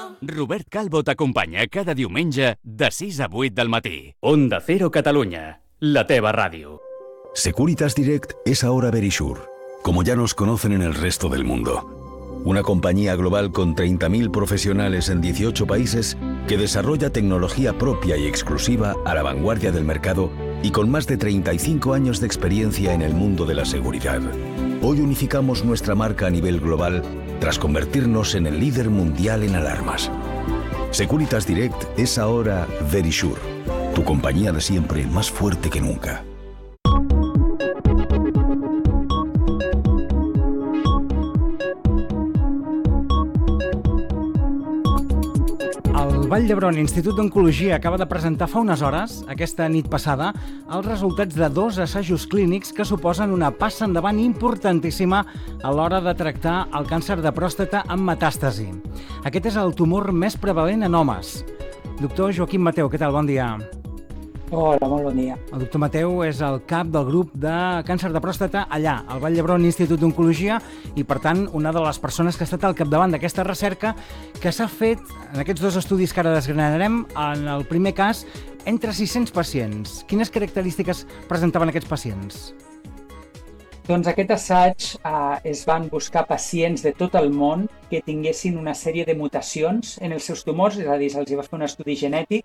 Robert Calvo t'acompanya cada diumenge de 6 a 8 del matí. Onda Cero Catalunya, la teva ràdio. Securitas Direct es ahora Verisure, como ya nos conocen en el resto del mundo. Una compañía global con 30.000 profesionales en 18 países que desarrolla tecnología propia y exclusiva a la vanguardia del mercado y con más de 35 años de experiencia en el mundo de la seguridad. Hoy unificamos nuestra marca a nivel global tras convertirnos en el líder mundial en alarmas. Securitas Direct es ahora Verisure, tu compañía de siempre más fuerte que nunca. El Vall d'Hebron Institut d'Oncologia acaba de presentar fa unes hores, aquesta nit passada, els resultats de 2 assajos clínics que suposen una passa endavant importantíssima a l'hora de tractar el càncer de pròstata amb metàstasi. Aquest és el tumor més prevalent en homes. Doctor Joaquim Mateu, què tal? Bon dia. Hola, molt bon dia. El doctor Mateu és el cap del grup de càncer de pròstata allà, al Vall d'Hebron Institut d'Oncologia, i per tant una de les persones que ha estat al capdavant d'aquesta recerca que s'ha fet en aquests 2 estudis que ara desgranarem. En el primer cas, entre 600 pacients. Quines característiques presentaven aquests pacients? Doncs aquest assaig es van buscar pacients de tot el món que tinguessin una sèrie de mutacions en els seus tumors, és a dir, se'ls va fer un estudi genètic